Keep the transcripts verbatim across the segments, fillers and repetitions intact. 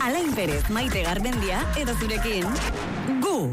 Alain Perez, Maite Garmendia, eta zurekin, gu!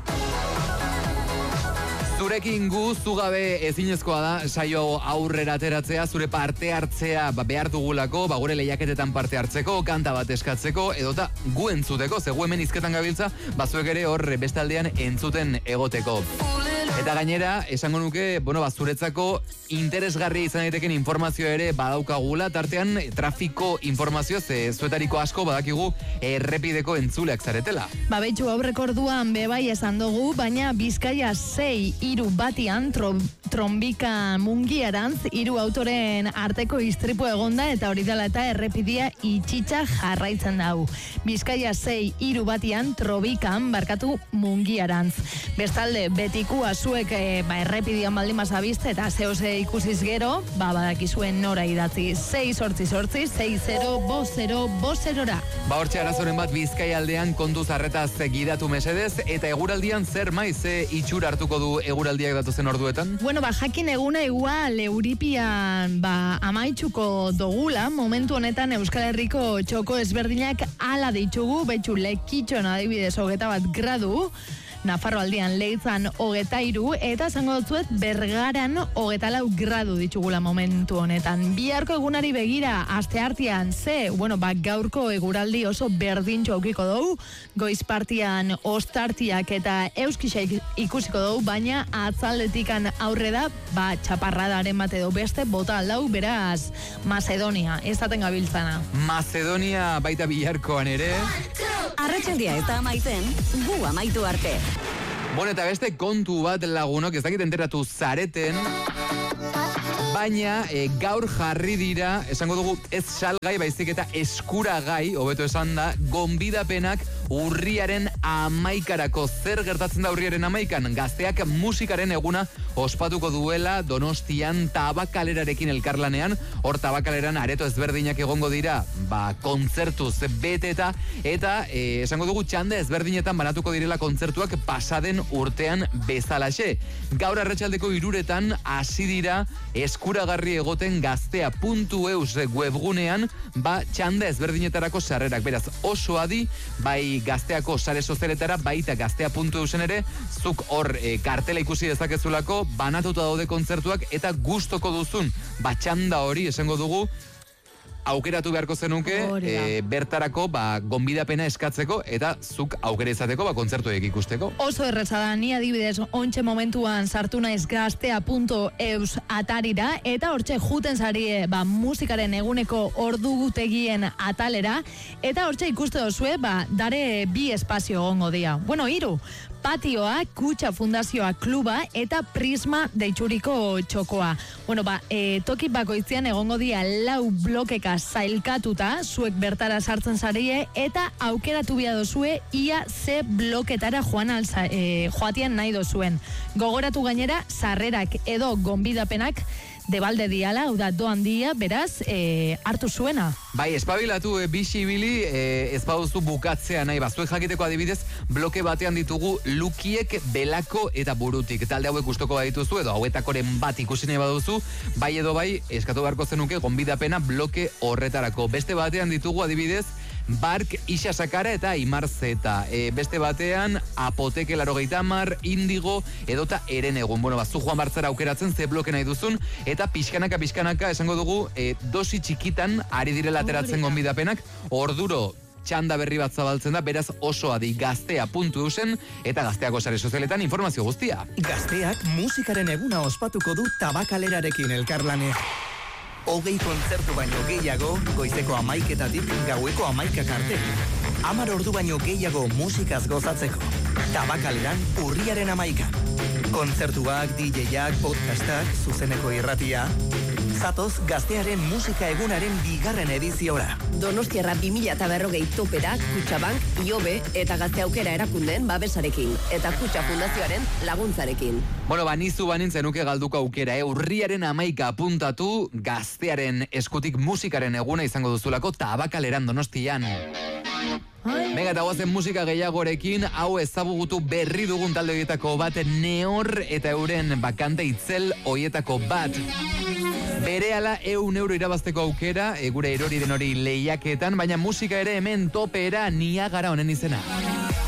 Zurekin gu, zugabe ezinezkoa da, saio aurrera ateratzea, zure parte hartzea ba, behar dugulako, ba, gure lehiaketetan parte hartzeko, kanta bat eskatzeko, edota gu entzuteko, ze gu hemen izketan gabiltza, ba, zuek ere hor bestaldean entzuten egoteko. Eta gainera, esango nuke, bueno, ba, zuretzako interesgarria izan daiteken informazio ere badaukagula, tartean trafiko informazio, ze zuetariko asko badakigu errepideko entzuleak zaretela. Ba, betxu aurreko orduan bebai esan dugu, baina Bizkaia sei hiru batian tro, trombika mungiarantz hiru autoren arteko istripu egonda eta hori dela eta errepidia itxitxa jarraitzen dau. Bizkaia sei hiru batian trobikan barkatu mungiarantz. Bestalde, betikua zuek e, ba, errepidian baldin mazabizte eta zehose ikusiz gero, ba, badakizuen nora idatzi. sei sortzi sortzi, sei zero, bost zero, bost zerora. Ba, hortxe arazoren bat Bizkaia aldean kontuz arretaz gidatu mesedez, eta eguraldian zer maiz e, itxura hartuko du eguraldiak datozen orduetan? Bueno, ba, jakin eguna igual Euripian ba, amaitxuko dogula, momentu honetan Euskal Herriko txoko ezberdinak ala ditugu, betxu Lekitxon adibidez hogeta bat gradu, Nafarro aldian Leitzan hogeta iru, eta esango dutzuet Bergaran hogeta lau gradu ditugula momentu honetan. Biharko egunari begira, asteartean ze, bueno, ba, gaurko eguraldi oso berdintxo aukiko dugu, goizpartian ostartiak eta euskisa ikusiko dugu, baina atzaldetikan aurreda, ba, txaparradaren bat edo beste bota aldau, beraz, Macedonia, ezaten gabiltzana. Macedonia baita biharkoan ere. Arratsaldia ez da amaiten, gu amaitu arte. Bueno, eta beste kontu bat lagunok, ez dakit enteratu zareten, baina e, gaur jarri dira, esango dugu ez salgai baizik eta eskuragai, hobeto esan da, gonbidapenak urriaren amaikarako. Zer gertatzen da urriaren amaikan? Gazteak musikaren eguna ospatuko duela Donostian Tabakalerarekin elkarlanean. Hor Tabakaleran areto ezberdinak egongo dira, ba, kontzertuz beteta, eta e, esango dugu txanda ezberdinetan banatuko direla kontzertuak pasaden urtean bezalaxe. Gaur arratsaldeko hiruretan hasi dira eskuragarri egoten gaztea puntu eus webgunean, ba, txanda ezberdinetarako sarrerak. Beraz, oso adi, bai gazteako sare sozialetara, baita gaztea puntu eusen ere, zuk hor e, kartela ikusi dezakezulako, banatuta daude kontzertuak, eta gustoko duzun, ba, txanda hori esango dugu, aukeratu beharko zenuke e, bertarako ba, gonbidapena eskatzeko eta zuk aukera izateko ba, kontzertuek ikusteko. Oso erreza da, ni adibidez ontxe momentuan sartu naiz gaztea puntu eus atarira eta hortxe juten zarie ba, musikaren eguneko ordugutegien atalera eta hortxe ikuste dozue ba, dare bi espazio egongo dira. Bueno, hiru. Patioa, Kutxa Fundazioa Kluba eta Prisma deituriko txokoa. Bueno, ba, e, toki bakoitzean egongo dira lau blokeka zailkatuta, zuek bertara sartzen zarie, eta aukeratu bia dozue, ia ze bloketara joan alza, e, joatian nahi dozuen. Gogoratu gainera, sarrerak edo gonbidapenak debalde diala, hau da doan dia, beraz, e, hartu zuena. Bai, espabilatu e, bisibili, e, ez baduzu bukatzea nahi, bazuek jakiteko adibidez, bloke batean ditugu lukiek, belako eta burutik. Talde hauek gustoko badituzu, edo hauetakoren bat ikusi nahi baduzu, bai edo bai, eskatu beharko zenuke gonbidapena bloke horretarako. Beste batean ditugu adibidez, Bark, Ixa Sakara eta Imar Zeta. E, beste batean, Apoteke Larogeita Hamar, Indigo, edota Eren Egun. Bueno, bazu Juan Bartzara aukeratzen ze bloke nahi duzun, eta pixkanaka, pixkanaka, esango dugu, e, dosi txikitan ari direla ateratzen gonbidapenak, orduro txanda berri bat zabaltzen da, beraz oso adi gaztea puntu eusen, eta gazteako sare sozialetan informazio guztia. Gazteak musikaren eguna ospatuko du Tabakalerarekin elkarlane. Hogei kontzertu baino gehiago, goizeko amaiketatik gaueko amaikak arte. Hamar ordu baino gehiago musikaz gozatzeko. Tabakaleran urriaren amaikan. Kontzertuak, D J-ak, podcastak, zuzeneko irratia. Zatoz gaztearen musika egunaren bigarren ediziora. Donostiarra bi mila berrogei topera, Kutxabank, Iobe eta Gazte Aukera erakundeen babesarekin. Eta Kutxa Fundazioaren laguntzarekin. Bueno, banizu banintzen nuke galduko aukera, eh? Urriaren amaika apuntatu, gaztearen eskutik musikaren eguna izango duzulako Tabakaleran Donostian. Mega eta guazen musika gehiagorekin, hau ezagutu berri dugun talde horietako bat, Neor eta euren bakante itzel horietako bat. Berehala eun euro irabazteko aukera, e, gure erori den hori lehiaketan, baina musika ere hemen topera Niagara honen izena.